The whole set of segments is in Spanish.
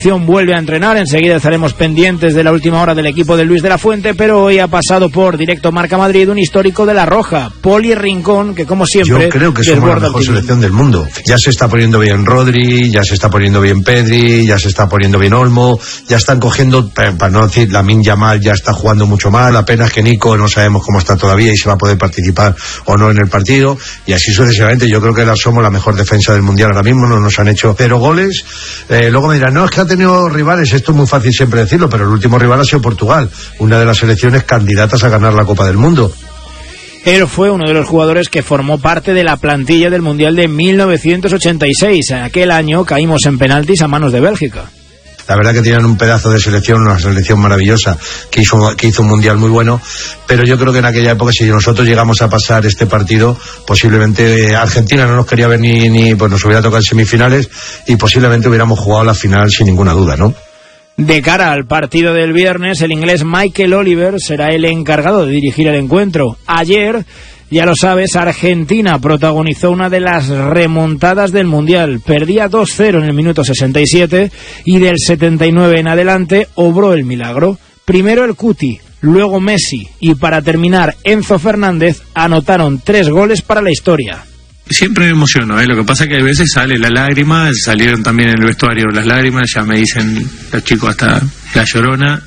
Vuelve a entrenar, enseguida estaremos pendientes de la última hora del equipo de Luis de la Fuente, pero hoy ha pasado por Directo Marca Madrid un histórico de la Roja, Poli Rincón, que como siempre... Yo creo que somos la mejor selección del mundo. Ya se está poniendo bien Rodri, ya se está poniendo bien Pedri, ya se está poniendo bien Olmo, ya están cogiendo, para no decir Lamine Yamal ya está jugando mucho mal, apenas que Nico no sabemos cómo está todavía y si va a poder participar o no en el partido, y así sucesivamente. Yo creo que somos la mejor defensa del Mundial ahora mismo, nos han hecho 0 goles, luego me dirán, no, es que ha tenido rivales, esto es muy fácil siempre decirlo, pero el último rival ha sido Portugal, una de las selecciones candidatas a ganar la Copa del Mundo. Él fue uno de los jugadores que formó parte de la plantilla del Mundial de 1986. En aquel año caímos en penaltis a manos de Bélgica. La verdad que tienen un pedazo de selección, una selección maravillosa, que hizo un mundial muy bueno, pero yo creo que en aquella época, si nosotros llegamos a pasar este partido, posiblemente Argentina no nos quería ver ni pues nos hubiera tocado en semifinales y posiblemente hubiéramos jugado la final sin ninguna duda, ¿no? De cara al partido del viernes, el inglés Michael Oliver será el encargado de dirigir el encuentro. Ayer, ya lo sabes, Argentina protagonizó una de las remontadas del Mundial. Perdía 2-0 en el minuto 67 y del 79 en adelante obró el milagro. Primero el Cuti, luego Messi y para terminar Enzo Fernández anotaron 3 goles para la historia. Siempre me emociono, lo que pasa es que a veces sale la lágrima, salieron también en el vestuario las lágrimas, ya me dicen los chicos hasta la llorona,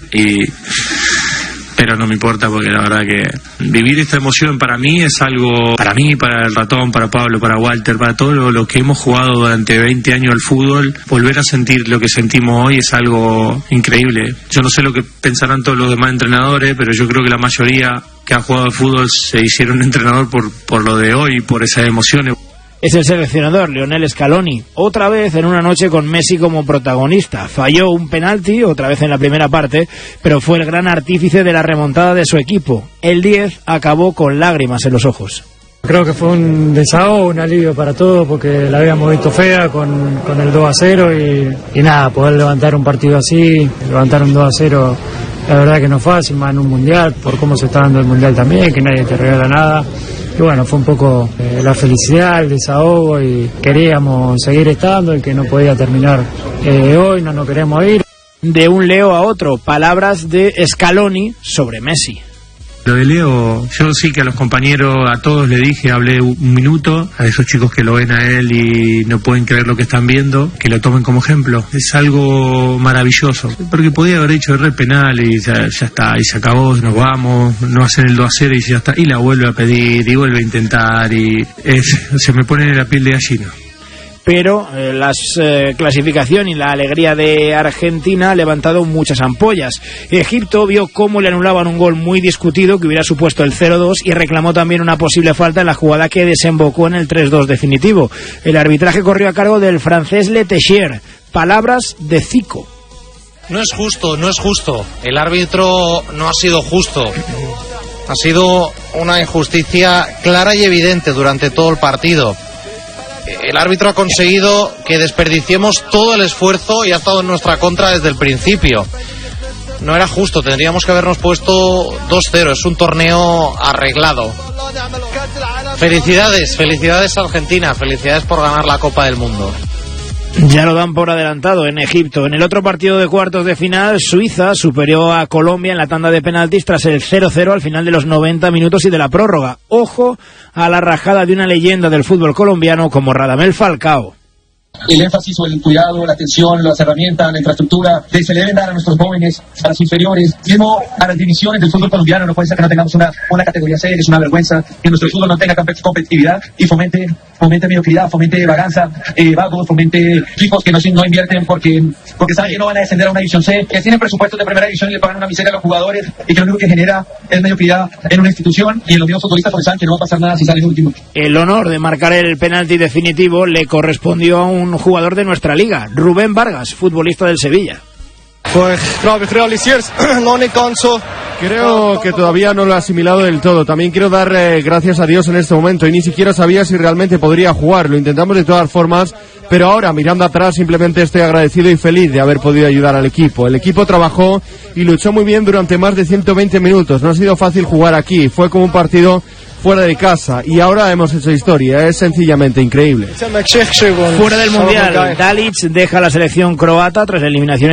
pero no me importa porque la verdad que vivir esta emoción para mí es algo, para mí, para el Ratón, para Pablo, para Walter, para todo lo que hemos jugado durante 20 años al fútbol, volver a sentir lo que sentimos hoy es algo increíble. Yo no sé lo que pensarán todos los demás entrenadores, pero yo creo que la mayoría que ha jugado al fútbol se hicieron entrenador por lo de hoy, por esas emociones. Es el seleccionador Lionel Scaloni, otra vez en una noche con Messi como protagonista. Falló un penalti, otra vez en la primera parte, pero fue el gran artífice de la remontada de su equipo. El 10 acabó con lágrimas en los ojos. Creo que fue un desahogo, un alivio para todos, porque la habíamos visto fea con el 2-0 y nada, poder levantar un partido así, levantar un 2-0, la verdad que no es fácil, más en un mundial, por cómo se está dando el mundial también, que nadie te regala nada. Y bueno, fue un poco la felicidad, el desahogo, y queríamos seguir estando, el que no podía terminar hoy, no nos queremos ir. De un Leo a otro, palabras de Scaloni sobre Messi. Lo de Leo, yo sí que a los compañeros, a todos le dije, hablé un minuto, a esos chicos que lo ven a él y no pueden creer lo que están viendo, que lo tomen como ejemplo. Es algo maravilloso, porque podía haber hecho el penal y ya está, y se acabó, nos vamos, no hacen el 2-0 y ya está, y la vuelve a pedir, y vuelve a intentar, y se me pone la piel de gallina. Pero la clasificación y la alegría de Argentina ha levantado muchas ampollas. Egipto vio cómo le anulaban un gol muy discutido que hubiera supuesto el 0-2 y reclamó también una posible falta en la jugada que desembocó en el 3-2 definitivo. El arbitraje corrió a cargo del francés Le Teixier. Palabras de Zico. No es justo, no es justo. El árbitro no ha sido justo. Ha sido una injusticia clara y evidente durante todo el partido. El árbitro ha conseguido que desperdiciemos todo el esfuerzo y ha estado en nuestra contra desde el principio. No era justo, tendríamos que habernos puesto 2-0, es un torneo arreglado. Felicidades Argentina, felicidades por ganar la Copa del Mundo. Ya lo dan por adelantado en Egipto. En el otro partido de cuartos de final, Suiza superó a Colombia en la tanda de penaltis tras el 0-0 al final de los 90 minutos y de la prórroga. Ojo a la rajada de una leyenda del fútbol colombiano como Radamel Falcao. El énfasis o el cuidado, la atención, las herramientas, la infraestructura que se le deben dar a nuestros jóvenes, a las inferiores, mismo a las divisiones del fútbol colombiano. No puede ser que no tengamos una categoría C, es una vergüenza que nuestro fútbol no tenga competitividad y fomente mediocridad, fomente vaganza, vagos, fomente chicos que no invierten porque saben que no van a descender a una división C, que tienen presupuestos de primera división y le pagan una miseria a los jugadores y que lo único que genera es mediocridad en una institución, y en los mismos futbolistas porque saben que no va a pasar nada si salen últimos. El honor de marcar el penalti definitivo le correspondió a un jugador de nuestra liga, Rubén Vargas, futbolista del Sevilla. Pues creo que todavía no lo he asimilado del todo. También quiero dar gracias a Dios en este momento, y ni siquiera sabía si realmente podría jugar. Lo intentamos de todas formas, pero ahora mirando atrás simplemente estoy agradecido y feliz de haber podido ayudar al equipo. El equipo trabajó y luchó muy bien durante más de 120 minutos. No ha sido fácil jugar aquí, fue como un partido fuera de casa y ahora hemos hecho historia. Es sencillamente increíble. Fuera del Mundial, Dalic deja la selección croata tras la eliminación